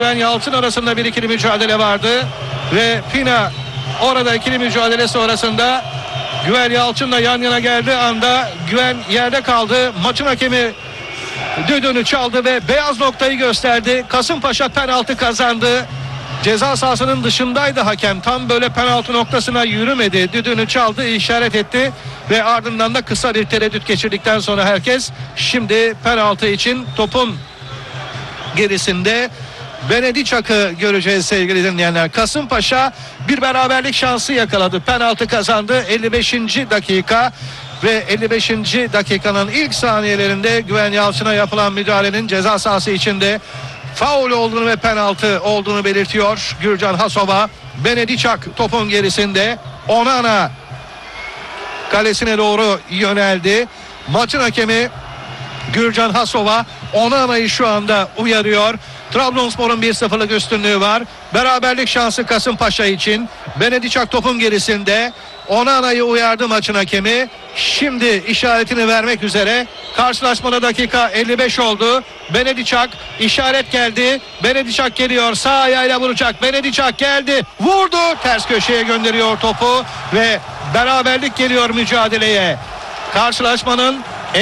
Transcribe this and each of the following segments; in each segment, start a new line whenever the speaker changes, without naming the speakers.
Güven Yalçın arasında bir ikili mücadele vardı ve Pina orada ikili mücadele sonrasında Güven Yalçın'la yan yana geldiği anda Güven yerde kaldı. Maçın hakemi düdüğünü çaldı ve beyaz noktayı gösterdi. Kasımpaşa penaltı kazandı. Ceza sahasının dışındaydı hakem. Tam böyle penaltı noktasına yürümedi. Düdüğünü çaldı, işaret etti ve ardından da kısa bir tereddüt geçirdikten sonra herkes şimdi penaltı için topun gerisinde Benedicak'ı göreceğiz sevgili dinleyenler. Kasımpaşa bir beraberlik şansı yakaladı. Penaltı kazandı 55. dakika ve 55. dakikanın ilk saniyelerinde Güven Yalçın'a yapılan müdahalenin ceza sahası içinde faul olduğunu ve penaltı olduğunu belirtiyor Gürcan Hasova. Benedicak topun gerisinde, Onana kalesine doğru yöneldi. Maçın hakemi Gürcan Hasova Onana'yı şu anda uyarıyor. Trabzonspor'un 1-0'lık üstünlüğü var. Beraberlik şansı Kasımpaşa için. Benedicak topun gerisinde. Onana'yı uyardı maçın hakemi. Şimdi işaretini vermek üzere. Karşılaşmada dakika 55 oldu. Benedicak, işaret geldi. Benedicak geliyor. Sağ ayağıyla vuracak. Benedicak geldi. Vurdu. Ters köşeye gönderiyor topu ve beraberlik geliyor mücadeleye. Karşılaşmanın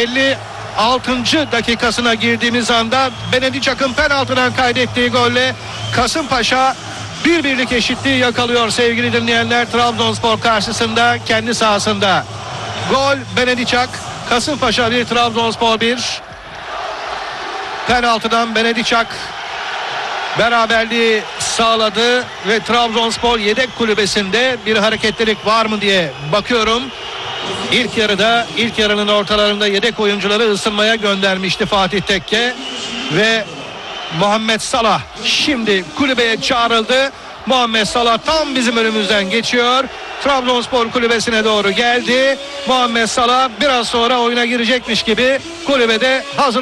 56. dakikasına girdiğimiz anda Benedicak'ın penaltıdan kaydettiği golle Kasımpaşa bir birlik eşitliği yakalıyor sevgili dinleyenler. Trabzonspor karşısında kendi sahasında. Gol Benedicak, Kasımpaşa 1, Trabzonspor 1. Penaltıdan Benedicak beraberliği sağladı ve Trabzonspor yedek kulübesinde bir hareketlilik var mı diye bakıyorum. İlk yarının ortalarında yedek oyuncuları ısınmaya göndermişti Fatih Tekke ve Muhammed Salah şimdi kulübeye çağrıldı. Muhammed Salah tam bizim önümüzden geçiyor. Trabzonspor kulübesine doğru geldi. Muhammed Salah biraz sonra oyuna girecekmiş gibi kulübede hazır.